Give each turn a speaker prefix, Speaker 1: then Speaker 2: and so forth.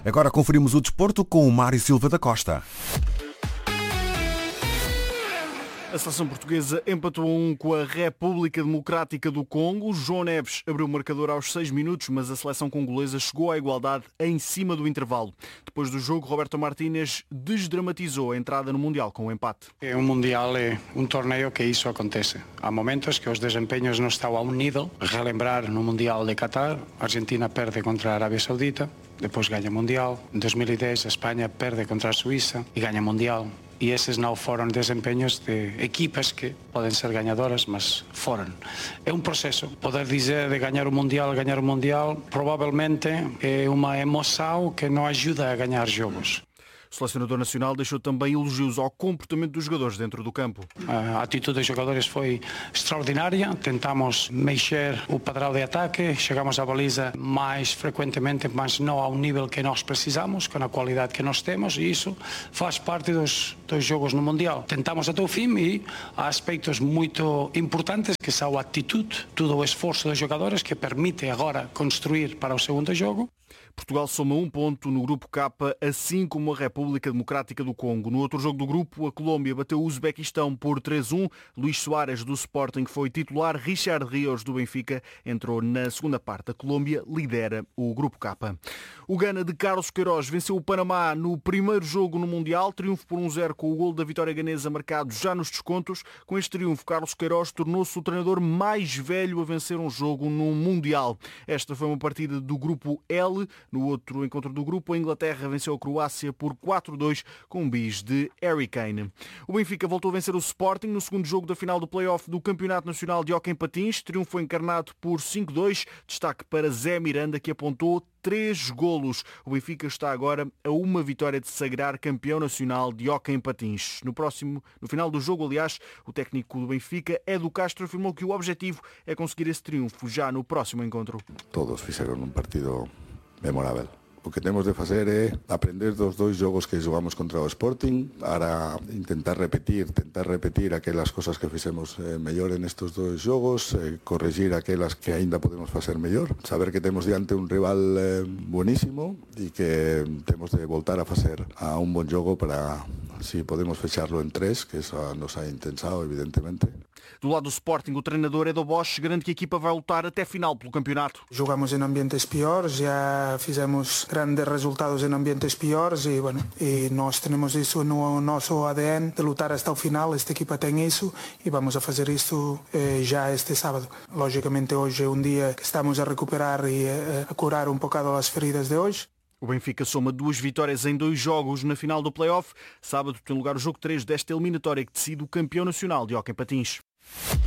Speaker 1: Agora conferimos o desporto com o Mário Silva da Costa.
Speaker 2: A seleção portuguesa empatou 1 com a República Democrática do Congo. João Neves abriu o marcador aos 6 minutos, mas a seleção congolesa chegou à igualdade em cima do intervalo. Depois do jogo, Roberto Martínez desdramatizou a entrada no Mundial com o empate.
Speaker 3: O Mundial é torneio que isso acontece. Há momentos que os desempenhos não estão ao nível. Relembrar no Mundial de Qatar, a Argentina perde contra a Arábia Saudita, depois ganha o Mundial. Em 2010 a Espanha perde contra a Suíça e ganha o Mundial. E esses não foram desempenhos de equipas que podem ser ganhadoras, mas foram. É um processo. Poder dizer de ganhar o Mundial, provavelmente é uma emoção que não ajuda a ganhar jogos.
Speaker 2: O selecionador nacional deixou também elogios ao comportamento dos jogadores dentro do campo.
Speaker 3: A atitude dos jogadores foi extraordinária. Tentamos mexer o padrão de ataque, chegamos à baliza mais frequentemente, mas não ao nível que nós precisamos, com a qualidade que nós temos, e isso faz parte dos jogos no Mundial. Tentamos até o fim e há aspectos muito importantes que são a atitude, todo o esforço dos jogadores que permite agora construir para o segundo jogo.
Speaker 2: Portugal soma 1 ponto no grupo K, assim como a República Democrática do Congo. No outro jogo do grupo, a Colômbia bateu o Uzbequistão por 3-1. Luís Soares, do Sporting, foi titular. Richard Rios, do Benfica, entrou na segunda parte. A Colômbia lidera o grupo K. O Gana de Carlos Queiroz venceu o Panamá no primeiro jogo no Mundial. Triunfo por 1-0 com o golo da vitória ganesa marcado já nos descontos. Com este triunfo, Carlos Queiroz tornou-se o treinador mais velho a vencer um jogo no Mundial. Esta foi uma partida do grupo L. No outro encontro do grupo, a Inglaterra venceu a Croácia por 4-2 com um bis de Harry Kane. O Benfica voltou a vencer o Sporting no segundo jogo da final do play-off do Campeonato Nacional de Hóquei em Patins. Triunfo foi encarnado por 5-2. Destaque para Zé Miranda, que apontou 3 golos. O Benfica está agora a uma vitória de se sagrar campeão nacional de hóquei em patins. No final do jogo, aliás, o técnico do Benfica, Edu Castro, afirmou que o objetivo é conseguir esse triunfo já no próximo encontro.
Speaker 4: Todos fizeram um partido memorável. O que temos de fazer é aprender dos 2 jogos que jogamos contra o Sporting, para tentar repetir aquelas coisas que fizemos mellor nestes 2 jogos, corregir aquelas que ainda podemos fazer mellor, saber que temos diante un rival buenísimo e que temos de voltar a facer a un bon jogo para, si podemos fecharlo en 3, que é a nosa intenção, evidentemente.
Speaker 2: Do lado do Sporting, o treinador Edu Bosch garante que a equipa vai lutar até final pelo campeonato.
Speaker 5: Jogamos em ambientes piores, já fizemos grandes resultados em ambientes piores e nós temos isso no nosso ADN de lutar até o final. Esta equipa tem isso e vamos a fazer isso já este sábado. Logicamente hoje é um dia que estamos a recuperar e a curar um bocado as feridas de hoje.
Speaker 2: O Benfica soma 2 vitórias em 2 jogos na final do play-off. Sábado tem lugar o jogo 3 desta eliminatória que decide o campeão nacional de hóquei em patins.